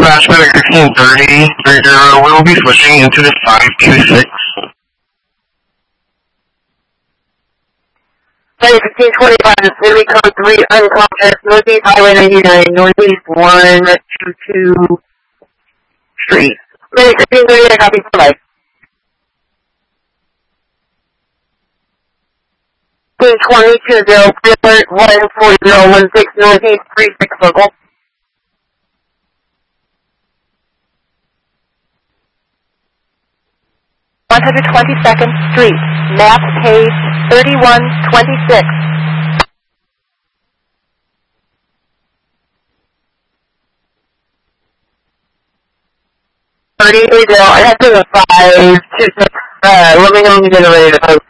Dispatch at 1630, we will be switching into the 526. 1525 to City Code 3, unconscious, Northeast Highway 99, Northeast 122 Street. 1530, I copy for life. 1520 alert 14016 Northeast 36 local. 122nd Street, map page 3126. I have to the 526, let me know when you get ready to post.